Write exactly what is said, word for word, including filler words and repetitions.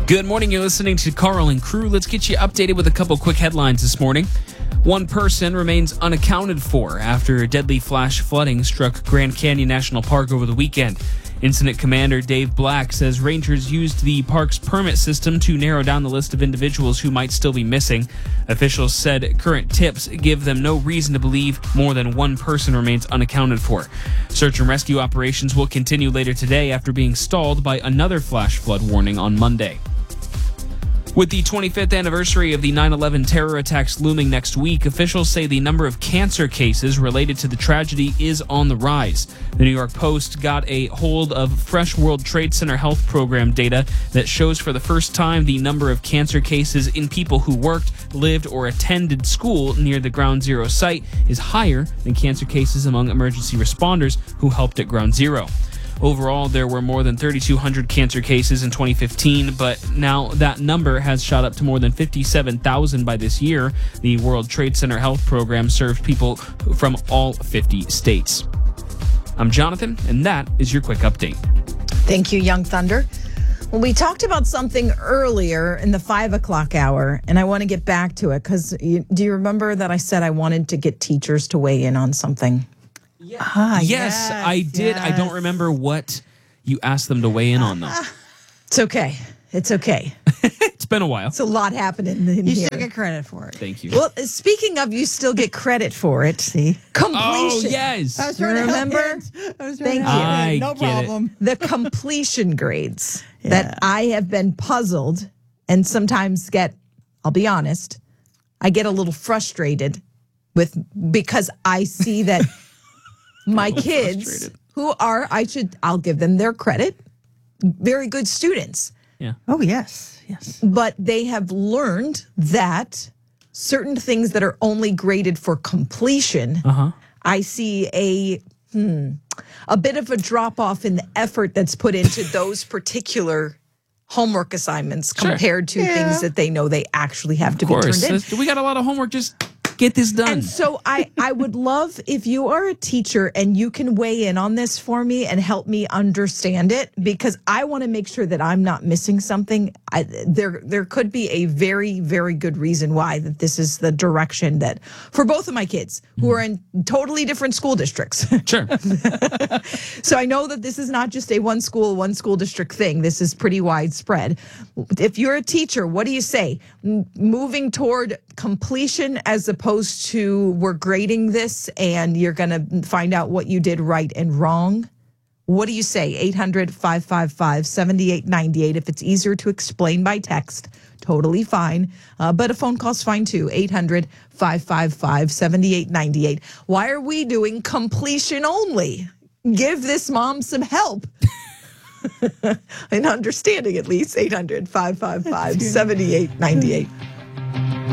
Good morning. You're listening to Carl and Crew. Let's get you updated with a couple quick headlines this morning. One person remains unaccounted for after deadly flash flooding struck Grand Canyon National Park over the weekend. Incident Commander Dave Black says rangers used the park's permit system to narrow down the list of individuals who might still be missing. Officials said current tips give them no reason to believe more than one person remains unaccounted for. Search and rescue operations will continue later today after being stalled by another flash flood warning on Monday. With the twenty-fifth anniversary of the nine eleven terror attacks looming next week, officials say the number of cancer cases related to the tragedy is on the rise. The New York Post got a hold of fresh World Trade Center Health Program data that shows for the first time the number of cancer cases in people who worked, lived, or attended school near the Ground Zero site is higher than cancer cases among emergency responders who helped at Ground Zero. Overall, there were more than thirty-two hundred cancer cases in twenty fifteen, but now that number has shot up to more than fifty-seven thousand by this year. The World Trade Center Health Program serves people from all fifty states. I'm Jonathan, and that is your quick update. Thank you, Young Thunder. Well, we talked about something earlier in the five o'clock hour, and I want to get back to it because do you remember that I said I wanted to get teachers to weigh in on something? Yeah. Ah, yes, yes, I did. yes. I don't remember what you asked them to weigh in on, though. It's okay. It's okay. It's been a while. It's a lot happening in You here. still get credit for it. Thank you. Well, speaking of, you still get credit for it. See, completion. Oh, yes. I was You trying to help remember? hint. I was trying Thank to help you. hint. I No get it. problem. The completion grades Yeah. that I have been puzzled and sometimes get, I'll be honest, I get a little frustrated with because I see that my kids frustrated. who are, I should, I'll give them their credit, very good students, Yeah. Oh, yes. Yes. but they have learned that certain things that are only graded for completion, Uh-huh. I see a hmm, a bit of a drop off in the effort that's put into those particular homework assignments Sure. compared to Yeah. things that they know they actually have to Of be course. turned in. That's- We got a lot of homework. Just get this done. And so I, I would love if you are a teacher and you can weigh in on this for me and help me understand it, because I want to make sure that I'm not missing something. I, there there could be a very, very good reason why that this is the direction that for both of my kids who are in totally different school districts. Sure. So I know that this is not just a one school, one school district thing. This is pretty widespread. If you're a teacher, what do you say? M- moving toward completion as opposed to we're grading this and you're going to find out what you did right and wrong? What do you say? eight hundred, five five five, seven eight nine eight. If it's easier to explain by text, totally fine. Uh, but a phone call's fine too. eight hundred, five five five, seven eight nine eight. Why are we doing completion only? Give this mom some help. In understanding at least. eight hundred, five five five, seven eight nine eight.